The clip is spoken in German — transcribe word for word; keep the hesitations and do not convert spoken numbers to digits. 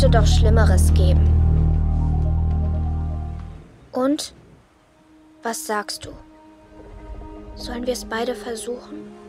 könnte doch Schlimmeres geben. Und? Was sagst du? Sollen wir es beide versuchen?